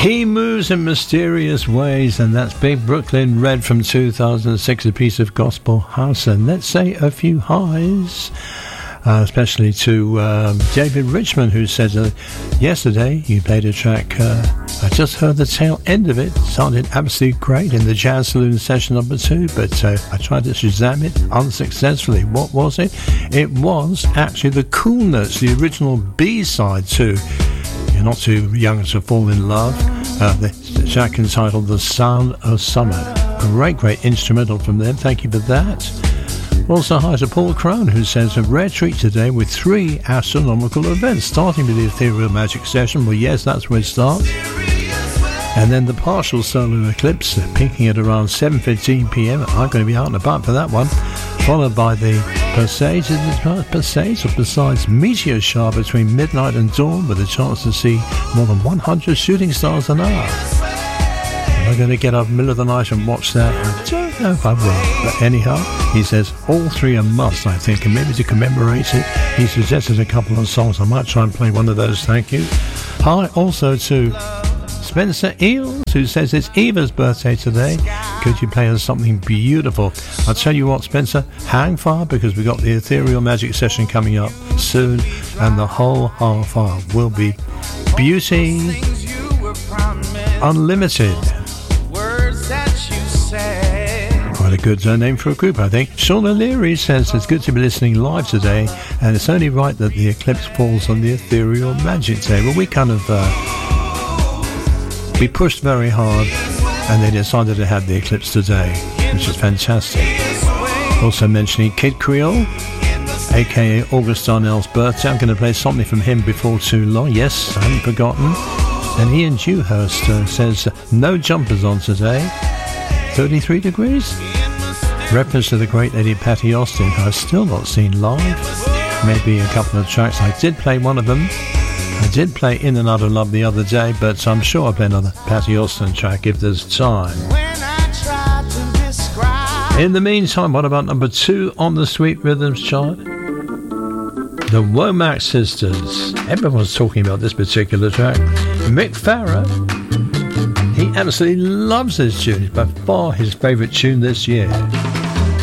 He moves in mysterious ways, and that's Big Brooklyn Red from 2006, a piece of gospel house. And let's say a few highs, especially to David Richmond, who said yesterday you played a track. I just heard the tail end of it. Sounded absolutely great in the Jazz Saloon session number 2, but I tried to Shazam it unsuccessfully. What was it? It was actually the Coolness, the original B-side to You're Not Too Young to Fall in Love. The track entitled The Sound of Summer. Great instrumental from them. Thank you for that. Also hi to Paul Crone, who says a rare treat today with 3 astronomical events, starting with the Ethereal Magic Session. Well, yes, that's where it starts. And then the partial solar eclipse, peaking at around 7:15 p.m. I'm going to be out and about for that one. Followed by the Perseids meteor shower between midnight and dawn, with a chance to see more than 100 shooting stars an hour. Am I going to get up in the middle of the night and watch that? I don't know if I will. But anyhow, he says all 3 are must, I think, and maybe to commemorate it, he suggested a couple of songs. I might try and play one of those, thank you. Hi also to Spencer Eels, who says it's Eva's birthday today. Could you play us something beautiful? I'll tell you what, Spencer, hang fire, because we've got the Ethereal Magic Session coming up soon, and the whole half hour will be Beauty Unlimited. Quite a good name for a group, I think. Sean O'Leary says it's good to be listening live today, and it's only right that the eclipse falls on the Ethereal Magic Day. Well, we kind of we pushed very hard, and they decided to have the eclipse today, which is fantastic. Also mentioning Kid Creole, aka August Darnell's birthday. I'm going to play something from him before too long. Yes, I haven't forgotten. And Ian Dewhurst says no jumpers on today. 33 degrees. Reference to the great lady Patty Austin, who I've still not seen live. Maybe a couple of tracks. I did play one of them. I did play In and Out of Love the other day, but I'm sure I'll play another Patty Austin track if there's time. In the meantime, what about number 2 on the Sweet Rhythms chart? The Womack Sisters. Everyone's talking about this particular track. Mick Farrer, he absolutely loves this tune. It's by far his favourite tune this year.